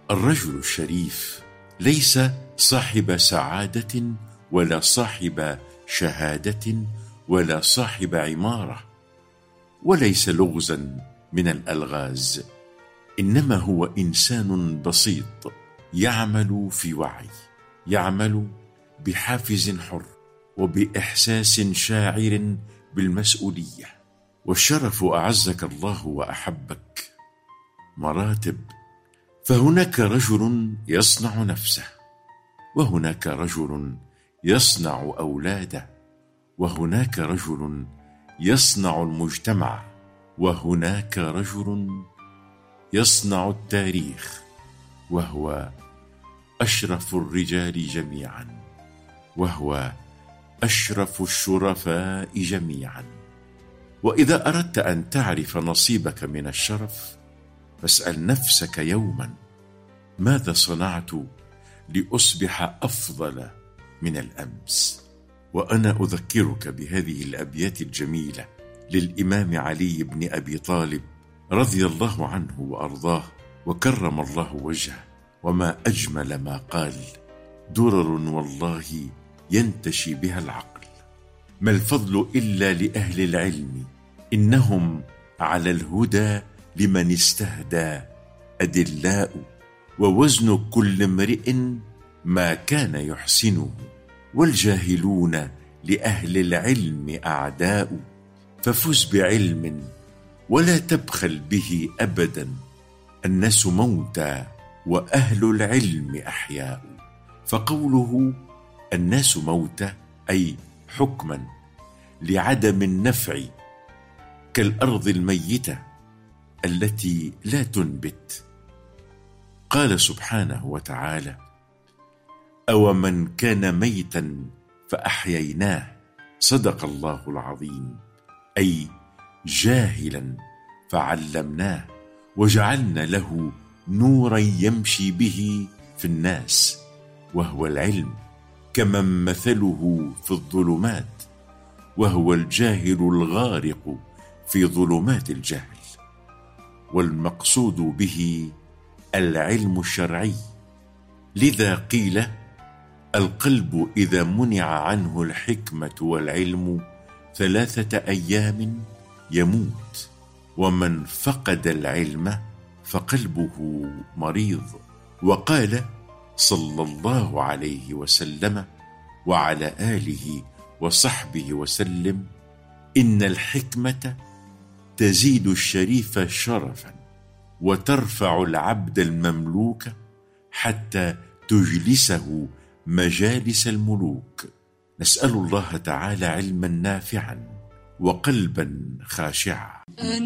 الرجل الشريف ليس صاحب سعادة ولا صاحب شهادة ولا صاحب عمارة، وليس لغزا من الألغاز، إنما هو إنسان بسيط يعمل في وعي، يعمل بحافز حر وبإحساس شاعر بالمسؤولية. والشرف أعزك الله وأحبك مراتب، فهناك رجل يصنع نفسه، وهناك رجل يصنع أولاده، وهناك رجل يصنع المجتمع، وهناك رجل يصنع التاريخ، وهو أشرف الرجال جميعا، وهو أشرف الشرفاء جميعا. وإذا أردت أن تعرف نصيبك من الشرف فاسأل نفسك يوما: ماذا صنعت لأصبح أفضل من الأمس؟ وأنا أذكرك بهذه الأبيات الجميلة للإمام علي بن أبي طالب رضي الله عنه وأرضاه وكرم الله وجهه، وما أجمل ما قال: درر والله ينتشي بها العقل، ما الفضل إلا لأهل العلم، إنهم على الهدى لمن استهدى أدلاء، ووزن كل امرئ ما كان يحسنه، والجاهلون لأهل العلم أعداء، ففز بعلم ولا تبخل به أبدا، الناس موتى وأهل العلم أحياء. فقوله الناس موتى أي حكما لعدم النفع، كالأرض الميتة التي لا تنبت. قال سبحانه وتعالى: أو من كان ميتا فأحييناه، صدق الله العظيم، أي جاهلا فعلمناه وجعلنا له نورا يمشي به في الناس، وهو العلم، كمن مثله في الظلمات، وهو الجاهل الغارق في ظلمات الجهل. والمقصود به العلم الشرعي، لذا قيل: القلب إذا منع عنه الحكمة والعلم 3 أيام يموت، ومن فقد العلم فقلبه مريض. وقال صلى الله عليه وسلم وعلى آله وصحبه وسلم: إن الحكمة تزيد الشريف شرفا، وترفع العبد المملوك حتى تجلسه مجالس الملوك. نسأل الله تعالى علما نافعا وقلبا خاشعا.